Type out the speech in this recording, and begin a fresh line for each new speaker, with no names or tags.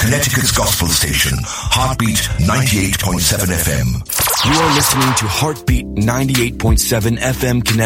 Connecticut's gospel station, Heartbeat 98.7 FM.
You are listening to Heartbeat 98.7 FM Connecticut.